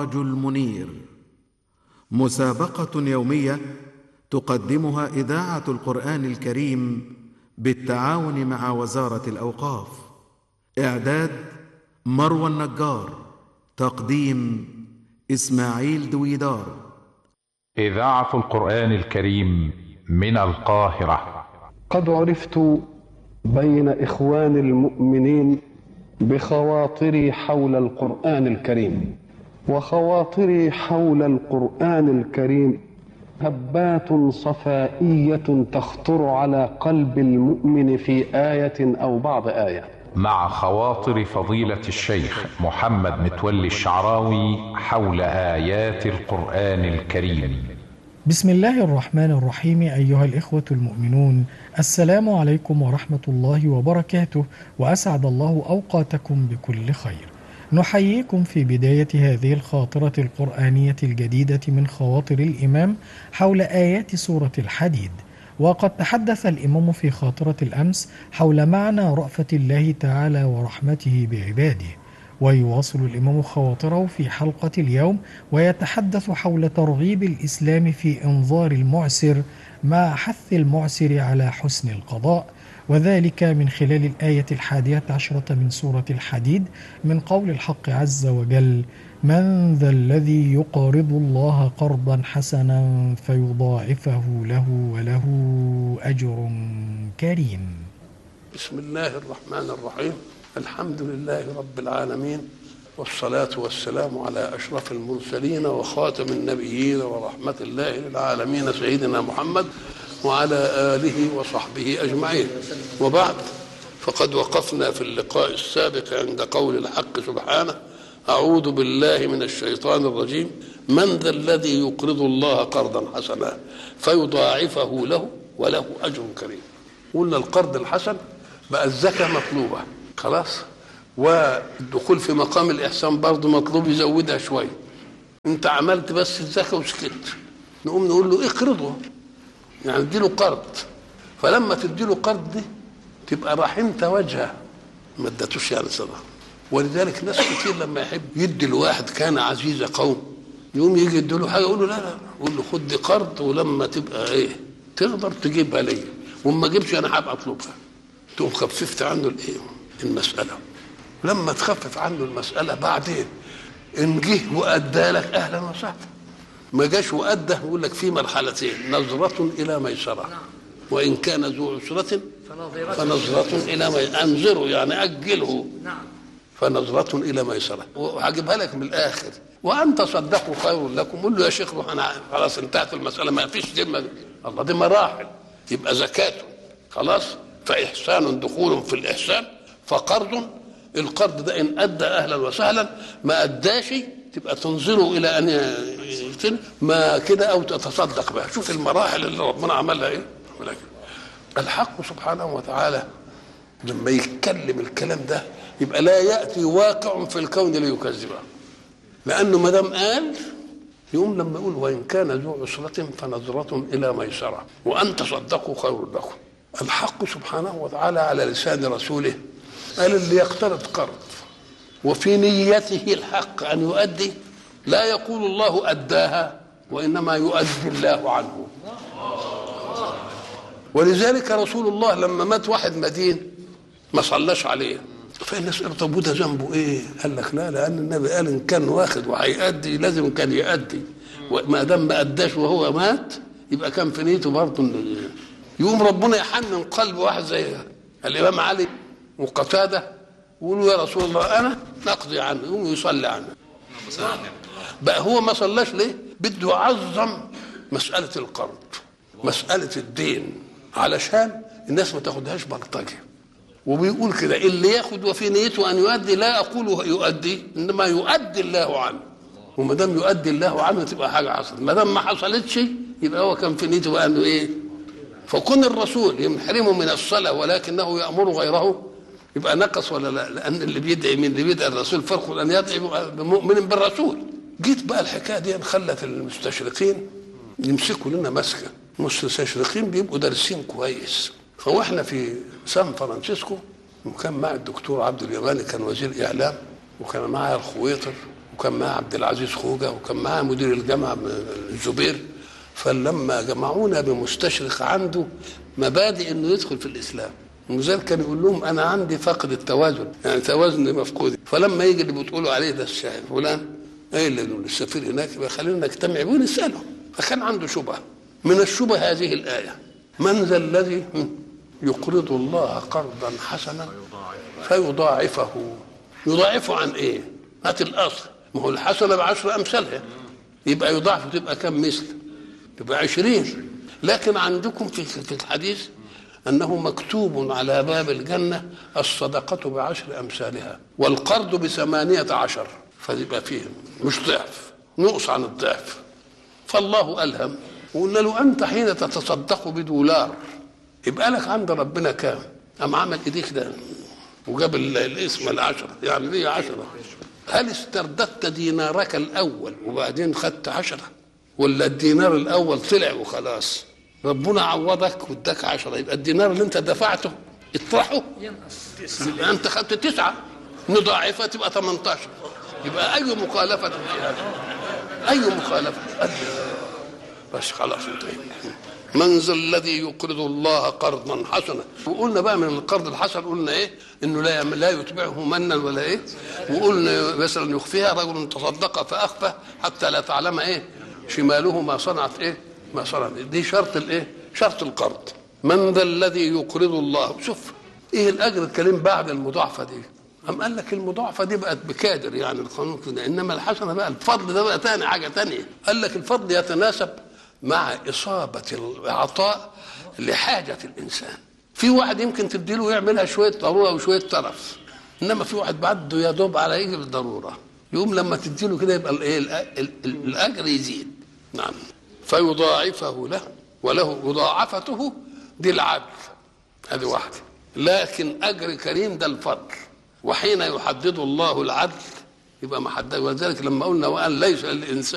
السراج المنير، مسابقة يومية تقدمها إذاعة القرآن الكريم بالتعاون مع وزارة الأوقاف. إعداد مروى النجار، تقديم إسماعيل دويدار. إذاعة القرآن الكريم من القاهرة. قد عرفت بين إخوان المؤمنين بخواطري حول القرآن الكريم، وخواطري حول القرآن الكريم هبات صفائية تخطر على قلب المؤمن في آية أو بعض آية. مع خواطر فضيلة الشيخ محمد متولي الشعراوي حول آيات القرآن الكريم. بسم الله الرحمن الرحيم. أيها الإخوة المؤمنون، السلام عليكم ورحمة الله وبركاته، وأسعد الله أوقاتكم بكل خير. نحييكم في بداية هذه الخاطرة القرآنية الجديدة من خواطر الإمام حول آيات سورة الحديد. وقد تحدث الإمام في خاطرة الأمس حول معنى رأفة الله تعالى ورحمته بعباده، ويواصل الإمام خواطره في حلقة اليوم ويتحدث حول ترغيب الإسلام في إنظار المعسر مع حث المعسر على حسن القضاء، وذلك من خلال الآية 11 من سورة الحديد من قول الحق عز وجل: من ذا الذي يقرض الله قرضا حسنا فيضاعفه له وله أجر كريم. بسم الله الرحمن الرحيم. الحمد لله رب العالمين، والصلاة والسلام على أشرف المرسلين وخاتم النبيين ورحمة الله للعالمين سيدنا محمد وعلى آله وصحبه أجمعين. وبعد، فقد وقفنا في اللقاء السابق عند قول الحق سبحانه: أعوذ بالله من الشيطان الرجيم، من ذا الذي يقرض الله قرضا حسنا فيضاعفه له وله أجر كريم. قلنا القرض الحسن بقى الزكاة مطلوبة خلاص، والدخول في مقام الإحسان برضه مطلوب يزودها شوية. انت عملت بس الزكاة وسكت، نقوم نقول له اقرضه، يعني اديله قرض. فلما تديله قرض دي تبقى رحمت وجهه، ما ادتوش يعني صدقه. ولذلك ناس كتير لما يحب يدي الواحد كان عزيز قوم، يقوم يجي يديله حاجه يقول له لا لا، يقول له خد دي قرض، ولما تبقى ايه تقدر تجيبها لي، وما جبتش انا هبقى اطلبها. تقوم خففت عنه الايه المساله. لما تخفف عنه المساله بعدين ان جه وادى لك اهلا وسهلا، ما جاش وادى يقول لك في مرحلتين: نظره الى ميسره، وان كان ذو عسره فنظره الى ميسره. انظره يعني اجله، فنظره الى ميسره. وهجيبها لك من الاخر. وان تصدقوا خير لكم. قول له يا شيخ روح، انا خلاص انتهت المساله، ما فيش ذمه. الله، دي مراحل. يبقى زكاته خلاص، فإحسان دخول في الإحسان، فقرض. القرض ده إن أدى أهلا وسهلا، ما أداش تبقى تنظره إلى أن يتم ما كده، أو تتصدق بها. شوف المراحل اللي ربنا عملها إيه. الحق سبحانه وتعالى لما يتكلم الكلام ده يبقى لا يأتي واقع في الكون ليكذبه، لأنه ما دام قال يقوم لما يقول وإن كان ذو عسرة فنظرة إلى ميسرة وأن تصدقوا خير لكم. الحق سبحانه وتعالى على لسان رسوله قال: اللي يقترض قرض وفي نيته الحق أن يؤدي، لا يقول الله أداها، وإنما يؤدي الله عنه. ولذلك رسول الله لما مات واحد مدين ما صلاش عليه، فالناس قالوا طب وده ذنبه ايه؟ قال لك لا، لأن النبي قال إن كان واخد وهيأدي لازم كان يأدي، وما دام ما أداش وهو مات يبقى كان في نيته برضه. يقوم ربنا يحنن قلب واحد زي الإمام علي وقتادة، يقولوا يا رسول الله أنا نقضي عنه، يقوم يصلي عنه. بقى هو ما صلاش ليه؟ بده يعظم مسألة القرض، مسألة الدين، علشان الناس ما تاخدهاش بلطجة. وبيقول كده: اللي ياخد وفي نيته أن يؤدي، لا أقول يؤدي، إنما يؤدي الله عنه. وما دام يؤدي الله عنه تبقى حاجة حصلت. ما دام ما حصلتش يبقى هو كان في نيته بقى إنه إيه. فكون الرسول يحرمه من الصلاة ولكنه يأمر غيره يبقى نقص ولا لا؟ لأن اللي بيدعي من اللي بيدعي الرسول فرق أن يدعي بمؤمن بالرسول. جيت بقى الحكاية دي خلت المستشرقين يمسكوا لنا مسكة. المستشرقين بيبقوا دارسين كويس. فواحنا في سان فرانسيسكو، وكان مع الدكتور عبد اليماني كان وزير إعلام، وكان معايا الخويطر، وكان معاه عبد العزيز خوجة، وكان معاه مدير الجامعة الزبير. فلما جمعونا بمستشرق عنده مبادئ انه يدخل في الاسلام، وذلك كان يقول لهم انا عندي فقد التوازن، يعني توازن مفقود. فلما يجي اللي بتقولوا عليه ده الشاعر فلان ايه اللي السفير هناك، يبقى خلينا نجتمع ونساله. فكان عنده شبهه. من الشبهه هذه الايه: من ذا الذي يقرض الله قرضا حسنا فيضاعفه. يضاعفه عن ايه؟ هات الاصل، ما هو الحسنه ب10 امثالها، يبقى يضاعف تبقى كم مثل؟ تبقى 20. لكن عندكم في الحديث أنه مكتوب على باب الجنة الصدقة ب10 أمثالها والقرض ب18، فيبقى فيه مش ضعف، نقص عن الضعف. فالله ألهم وقلنا له أنت حين تتصدق $1 يبقى لك عند ربنا كام؟ أم عمل إيديك ده وجاب الاسم 10، يعني ليه 10؟ هل استرددت دينارك الأول وبعدين خدت 10، ولا الدينار الأول طلع وخلاص ربنا عوضك واداك 10؟ يبقى الدينار اللي انت دفعته اطرحه، يبقى انت خدت 9 نضاعفها تبقى 18. يبقى أي مخالفة في هذا؟ أي مخالفة؟ بس خلاص انتهينا. من ذا الذي يقرض الله قرضا حسنا. وقلنا بقى من القرض الحسن قلنا ايه؟ انه لا يتبعه منا ولا ايه. وقلنا مثلا يخفيها رجل تصدق فاخفى حتى لا تعلم ايه شماله ما صنعت ايه ما صنعت. دي شرط الايه؟ شرط القرض. من ذا الذي يقرض الله. شوف ايه الاجر الكريم بعد المضاعفه دي. أم قال لك المضاعفه دي بقت بكادر، يعني القانون كده، انما الحسنه بقى الفضل ده بقى تاني حاجه تانيه. قال لك الفضل يتناسب مع إصابة العطاء لحاجة الإنسان. في واحد يمكن تديله يعملها شوية ضرورة وشوية ترف، إنما في واحد بعده يا دوب على يجي بالضرورة، يقوم لما تديله كده يبقى الأجر يزيد. نعم. فيضاعفه له وله مضاعفته، دي العدل، هذه واحدة. لكن أجر كريم ده الفضل، وحين يحدد الله العدل يبقى محدد. ولذلك لما قلنا وأن ليس للإنسان